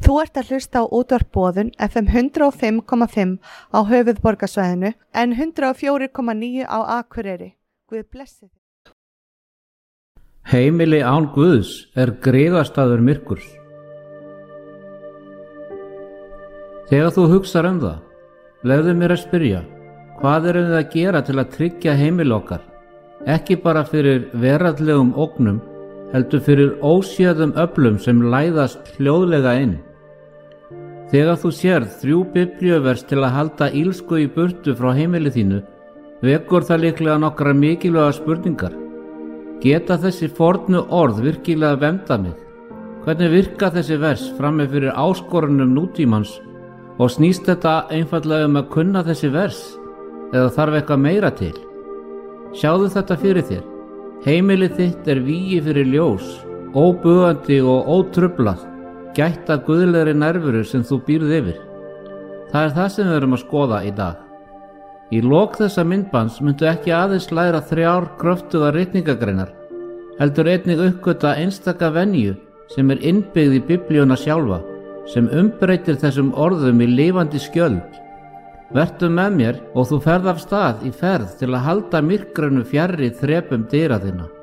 Þú ert að hlusta á útvarp Boðun FM 105,5 á höfuðborgarsvæðinu en 104,9 á Akureyri. Guð blessi þig. Heimili án Guðs griðastaður myrkurs. Þegar þú hugsar það, leyfðu mér að spyrja, hvað erum við að gera til að tryggja heimili okkar? Ekki bara fyrir veraldlegum ógnum, heldur fyrir óséðum öflum sem læðast hljóðlega inn. Þegar þú sérð 3 biblíuvers til að halda illsku í burtu frá heimili þínu, vekur það líklega nokkrar mikilvægar spurningar. Geta þessi fornu orð virkilega vernda mig? Hvernig virka þessi vers frammi fyrir áskorunum nútímans og snýst þetta einfaldlega að kunna þessi vers eða þarf eitthvað meira til? Sjáðu þetta fyrir þér. Heimilið þitt vígi fyrir ljós, óbugandi og ótruflað, gætt að guðlegri nærveru sem þú býrð yfir. Það það sem við erum að skoða í dag. Í lok þessa myndbands myndu ekki aðeins læra 3 kröftugar ritningagreinar, heldur einnig uppgötva einstaka venju sem innbyggð í biblíuna sjálfa, sem umbreytir þessum orðum í lifandi skjöld. Vertu með mér og þú ferð af stað í ferð til að halda myrkrinu fjarri þrepum dyra þinna.